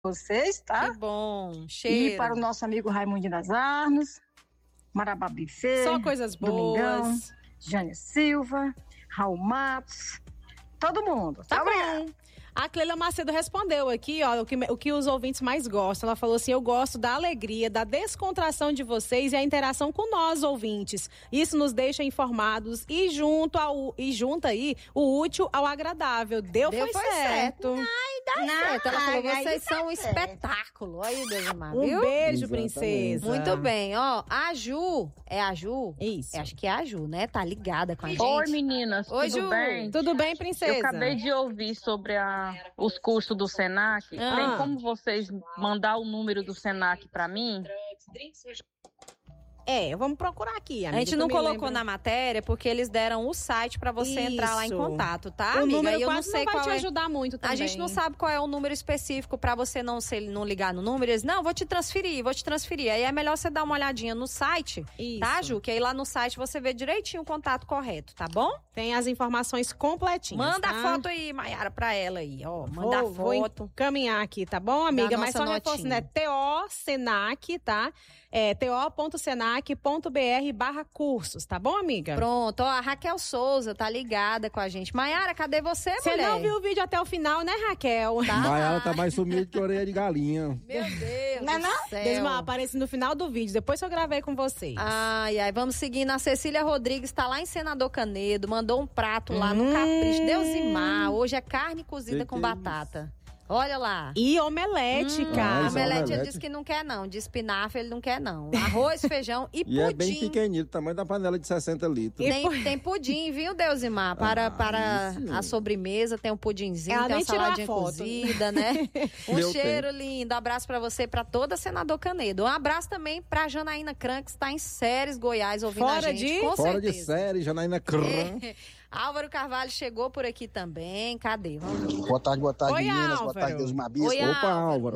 vocês, tá? Que bom, cheiro. E para o nosso amigo Raimundo das Armas, Marabá Buffet, Só coisas Domingão, boas. Jane Silva, Raul Matos, todo mundo. Tá Obrigada. bom. A Cleila Macedo respondeu aqui, ó, o que os ouvintes mais gostam. Ela falou assim: eu gosto da alegria, da descontração de vocês e a interação com nós, ouvintes. Isso nos deixa informados e junta aí o útil ao agradável. Foi certo. Ai, dá certo. Ela falou, vocês são um espetáculo. Aí, Deusmar, Um viu? beijo, Exatamente. princesa. Muito bem, ó, a Ju, é a Ju? Isso. Acho que é a Ju, né? Tá ligada com a gente. Oi, meninas, Oi, tudo Ju. bem? Tudo bem, princesa? Eu acabei de ouvir sobre os cursos do Senac. Ah. Tem como vocês mandar o número do Senac para mim? Vamos procurar aqui, A amiga. gente não colocou na matéria porque eles deram o site pra você entrar lá em Isso. contato, tá, O amiga? número E eu não quase sei não vai qual te é. ajudar muito também. A gente não sabe qual é o número específico pra você não ligar no número. Eles, não, vou te transferir. Aí é melhor você dar uma olhadinha no site, Isso. tá, Ju? Que aí lá no site você vê direitinho o contato correto, tá bom? Tem as informações completinhas. Manda tá? a foto aí, Maiara, pra ela aí, ó. Manda a Vou foto. encaminhar aqui, tá bom, amiga? Mas nossa só reforçando, notinha. né? TO Senac, tá? to.senac.br/cursos, tá bom, amiga? Pronto, ó, a Raquel Souza tá ligada com a gente. Maiara, cadê você, Você mulher? não viu o vídeo até o final, né, Raquel? Maiara tá mais sumida que orelha de galinha. Meu Deus Não é do não? céu. Desma, aparece no final do vídeo, depois que eu gravei com vocês. Ai, vamos seguindo. A Cecília Rodrigues tá lá em Senador Canedo, mandou um prato lá no Capricho. Deusimar, hoje é carne cozida com Que batata. Olha lá. E omelete, cara. Mas Omelete ele omelete. disse que não quer não, de espinafre ele não quer não. Arroz, feijão e pudim. E é bem pequenino, tamanho da panela de 60 litros. Tem pudim, viu, Deusimar? Para isso. a sobremesa, tem um pudinzinho, Ela tem uma nem tirou a saladinha foto. cozida, né? Um Deu cheiro lindo. Abraço pra você, pra toda Senador Canedo. Um abraço também pra Janaína Cran, que está em Séries, Goiás, ouvindo Fora a gente. de- Com Fora de certeza. série, Janaína Cran. Álvaro Carvalho chegou por aqui também. Cadê? Vamos ver. Boa tarde, Oi, meninas. Boa Álvaro. tarde, Deus Mabisco. Oi, Opa, Álvaro.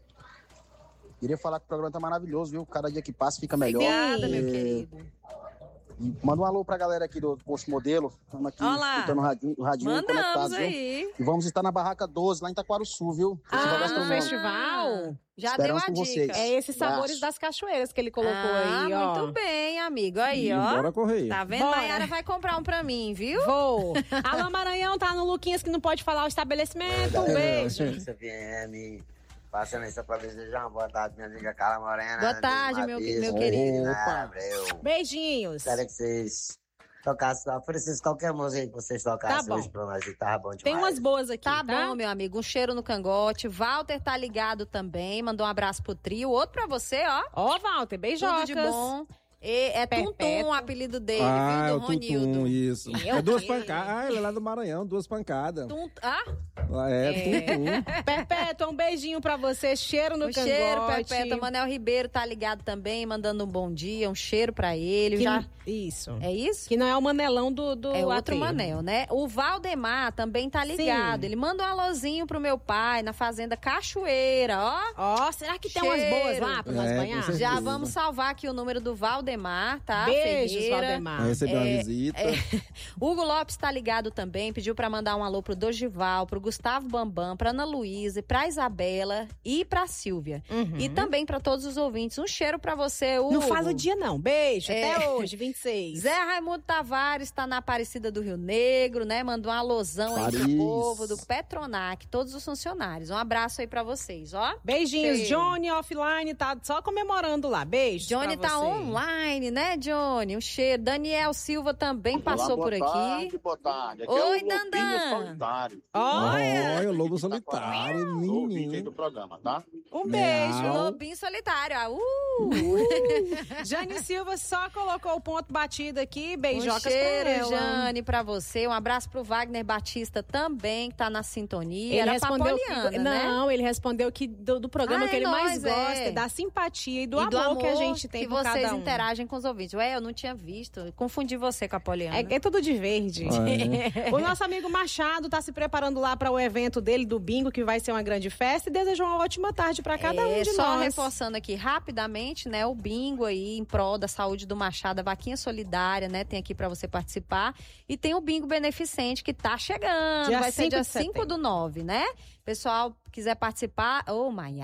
Queria falar que o programa tá maravilhoso, viu? Cada dia que passa fica melhor. Obrigada, meu É, querido. E manda um alô pra galera aqui do Posto Modelo. Estamos aqui Olá. escutando o radinho Mandamos conectados, viu? aí. E vamos estar na Barraca 12, lá em Itaquaruçu, viu? Festival Ah, gastronômico. festival. Já Esperamos deu a por dica. vocês. É esses sabores Abraço. das cachoeiras que ele colocou aí, ó. Muito bem, amigo. Aí, E ó. bora correr. Tá vendo? Bora. Maiara vai comprar um pra mim, viu? Vou. Alô, Maranhão, tá no Luquinhas que não pode falar o estabelecimento. Um beijo. FM, passando aí só pra desejar uma boa tarde, minha amiga Carla Morena. Boa tarde, meu querido. Abreu. Beijinhos. Espero que vocês tocassem, oferecessem qualquer música aí que vocês tocassem bom. hoje pra nós, que tava bom demais. Tem umas boas aqui, Tá bom, meu amigo. Um cheiro no cangote. Walter tá ligado também. Mandou um abraço pro trio. Outro pra você, ó. Ó, Walter, beijocas. Tudo de bom. É Tuntum Perpétuo. o apelido dele, Ah, viu? é Do o Tutum, Ronildo. isso. Eu É duas quê? pancadas. Ah, ele é lá do Maranhão, duas pancadas. Tutum. Perpétua, um beijinho pra você. Cheiro no Um cangote. cheiro, Perpétua. Manel Ribeiro tá ligado também, mandando um bom dia, um cheiro pra ele. Já... Isso. É isso? Que não é o Manelão do É outro aterro. Manel, né? O Valdemar também tá ligado. Sim. Ele manda um alôzinho pro meu pai na Fazenda Cachoeira, ó. Ó, será que tem umas Cheiro. boas lá pra nós É, com banhar? certeza. Já vamos salvar aqui o número do Valdemar, tá? Beijos, Ferreira. Valdemar. Vai receber uma visita. Hugo Lopes tá ligado também, pediu pra mandar um alô pro Dogival, pro Gustavo Bambam, pra Ana Luísa, pra Isabela e pra Silvia. E também pra todos os ouvintes. Um cheiro pra você, Hugo. Não fala o dia não. Beijo. É. Até hoje, 26. Zé Raimundo Tavares tá na Aparecida do Rio Negro, né? Mandou um alôzão aí pro Paris. povo do Petronac, todos os funcionários. Um abraço aí pra vocês, ó. Beijinhos. Cheiro. Johnny offline tá só comemorando lá. Beijo. Johnny tá online, né, Johnny? Um cheiro. Daniel Silva também passou por aqui. Boa tarde. Aqui Oi, é o Lobinho Dandan. Solitário. Olha, o lobo solitário, Ouvinte aí menino. do programa, tá? Um beijo. Miau. Lobinho solitário. Jane Silva só colocou o ponto batido aqui. Um Beijocas pra cheiro, ela. Jane, pra você. Um abraço pro Wagner Batista também, que tá na sintonia. Ele Era respondeu Poliana, que, né? não, ele respondeu que do programa Ah, que é ele mais nóis, gosta, é. da simpatia e do E amor que a gente tem que por vocês cada um. interagem com os ouvintes. Ué, eu não tinha visto. Confundi você com a Poliana. É tudo de verde. É. O nosso amigo Machado tá se preparando lá para o evento dele do bingo, que vai ser uma grande festa, e desejou uma ótima tarde saúde para cada um de só nós. reforçando aqui rapidamente, né, o bingo aí em prol da saúde do Machado, a vaquinha solidária, né, tem aqui para você participar. E tem o bingo beneficente que tá chegando, vai ser dia 5/9, né? Pessoal, quiser participar, Maia.